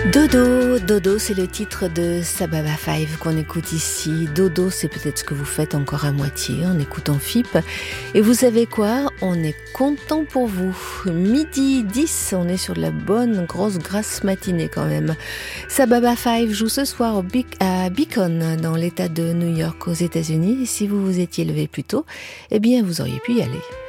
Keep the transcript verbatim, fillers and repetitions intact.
Dodo, Dodo, c'est le titre de Sababa Five qu'on écoute ici. Dodo, c'est peut-être ce que vous faites encore à moitié en écoutant F I P. Et vous savez quoi? On est content pour vous. Midi dix, on est sur de la bonne, grosse, grasse matinée quand même. Sababa Five joue ce soir au Be- à Beacon, dans l'état de New York, aux États-Unis. Et si vous vous étiez levé plus tôt, eh bien, vous auriez pu y aller.